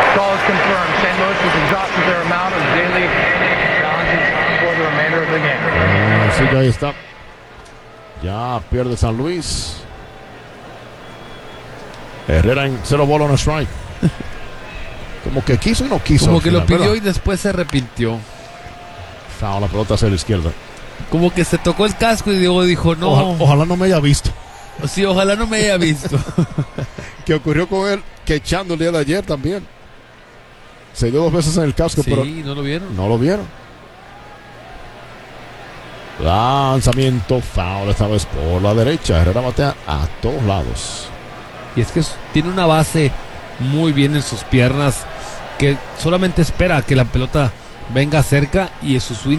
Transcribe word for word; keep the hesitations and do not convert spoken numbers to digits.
Call is confirmed. Saint Louis has exhausted their amount of daily challenges for the remainder of the game. Así que ahí está. Ya pierde San Luis. Herrera en cero bola on a strike. Como que quiso y no quiso. Como que final, lo pidió ¿verdad? y después se arrepintió. Foul, la pelota hacia la izquierda. Como que se tocó el casco y Diego dijo, no. Ojalá, ojalá no me haya visto. Sí, ojalá no me haya visto. Que ocurrió con él, que echando el día de ayer también. Se dio dos veces en el casco, Sí, pero ¿no lo vieron? no lo vieron. Lanzamiento, foul esta vez por la derecha. Herrera batea a todos lados. Y es que tiene una base muy bien en sus piernas, que solamente espera que la pelota venga cerca y su swing